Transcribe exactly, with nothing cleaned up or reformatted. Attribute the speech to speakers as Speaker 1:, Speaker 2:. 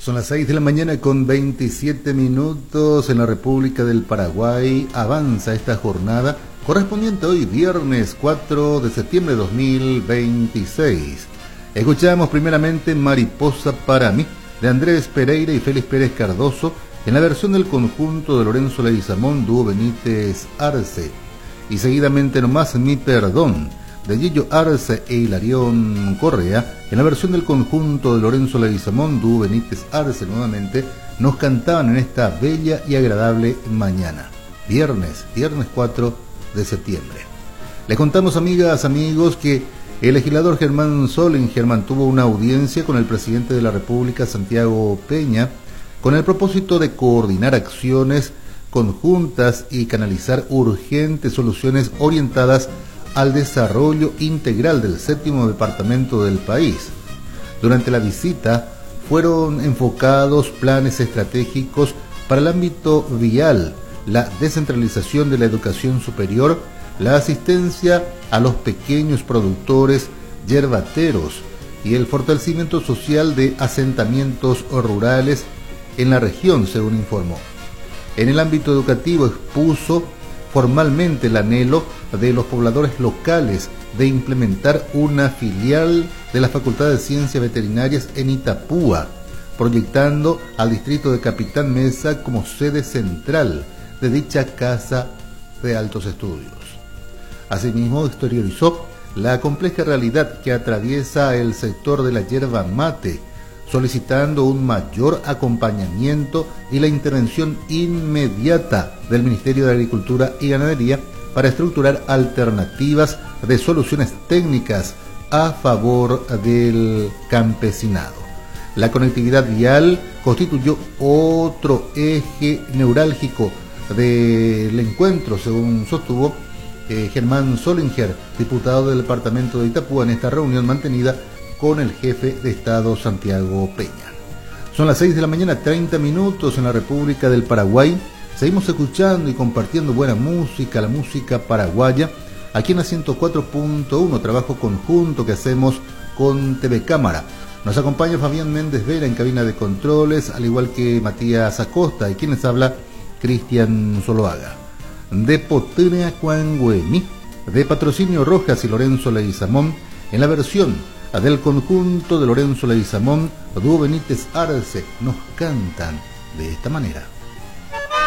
Speaker 1: Son las seis de la mañana con veintisiete minutos en la República del Paraguay. Avanza esta jornada correspondiente hoy viernes cuatro de septiembre de dos mil veintiséis. Escuchamos primeramente Mariposa para mí de Andrés Pereira y Félix Pérez Cardoso en la versión del conjunto de Lorenzo Leguizamón, dúo Benítez Arce. Y seguidamente nomás Mi Perdón de Gillo Arce e Hilarión Correa en la versión del conjunto de Lorenzo Leguizamón, dúo Benítez Arce nuevamente, nos cantaban en esta bella y agradable mañana, viernes, viernes cuatro de septiembre. Les contamos, amigas, amigos, que el legislador Germán Solinger mantuvo una audiencia con el presidente de la República, Santiago Peña, con el propósito de coordinar acciones conjuntas y canalizar urgentes soluciones orientadas al desarrollo integral del séptimo departamento del país. Durante la visita fueron enfocados planes estratégicos para el ámbito vial, la descentralización de la educación superior, la asistencia a los pequeños productores yerbateros y el fortalecimiento social de asentamientos rurales en la región, según informó. En el ámbito educativo expuso formalmente el anhelo de los pobladores locales de implementar una filial de la Facultad de Ciencias Veterinarias en Itapúa, proyectando al distrito de Capitán Mesa como sede central de dicha casa de altos estudios. Asimismo, exteriorizó la compleja realidad que atraviesa el sector de la yerba mate, solicitando un mayor acompañamiento y la intervención inmediata del Ministerio de Agricultura y Ganadería para estructurar alternativas de soluciones técnicas a favor del campesinado. La conectividad vial constituyó otro eje neurálgico del encuentro, según sostuvo eh, Germán Solinger, diputado del departamento de Itapúa, en esta reunión mantenida con el jefe de Estado, Santiago Peña. Son las seis de la mañana, treinta minutos en la República del Paraguay. Seguimos escuchando y compartiendo buena música, la música paraguaya, aquí en la ciento cuatro punto uno, trabajo conjunto que hacemos con T V Cámara. Nos acompaña Fabián Méndez Vera en cabina de controles, al igual que Matías Acosta, y quien les habla, Cristian Zoloaga. De Potrea Cuangüení, de Patrocinio Rojas y Lorenzo Leguizamón, en la versión del conjunto de Lorenzo Leguizamón, dúo Benítez Arce, nos cantan de esta manera.